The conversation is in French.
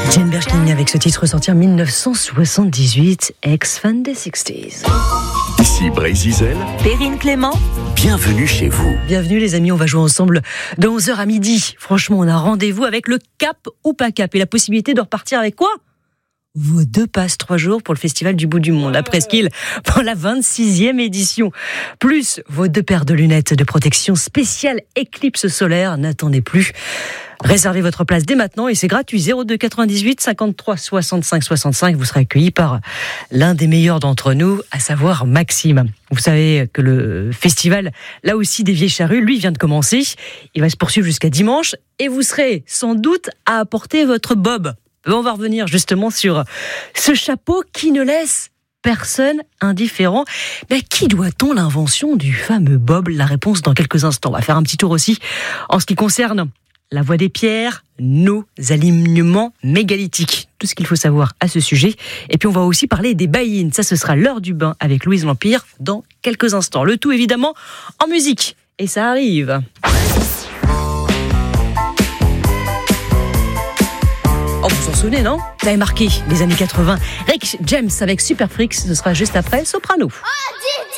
Jane Birkin avec ce titre sorti en 1978, ex-fan des 60s. Ici Brésil, Perrine Clément, bienvenue chez vous. Bienvenue les amis, on va jouer ensemble de 11h à midi. Franchement, on a rendez-vous avec le cap ou pas cap et la possibilité de repartir avec quoi ? Vos 2 passes 3 jours pour le Festival du Bout du Monde à Presqu'île pour la 26e édition. Plus vos 2 paires de lunettes de protection spéciale éclipse solaire. N'attendez plus. Réservez votre place dès maintenant et c'est gratuit. 02 98 53 65 65. Vous serez accueillis par l'un des meilleurs d'entre nous, à savoir Maxime. Vous savez que le festival, là aussi des Vieilles Charrues, lui vient de commencer. Il va se poursuivre jusqu'à dimanche et vous serez sans doute à apporter votre bob. On va revenir justement sur ce chapeau qui ne laisse personne indifférent. Mais à qui doit-on l'invention du fameux bob ? La réponse dans quelques instants. On va faire un petit tour aussi en ce qui concerne la voie des pierres, nos alignements mégalithiques. Tout ce qu'il faut savoir à ce sujet. Et puis on va aussi parler des buy-in. Ça, ce sera l'heure du bain avec Louise L'Empire dans quelques instants. Le tout évidemment en musique. Et ça arrive. Oh, vous vous en souvenez, non ? Ça avait marqué les années 80. Rick James avec Super Freaks, ce sera juste après Soprano.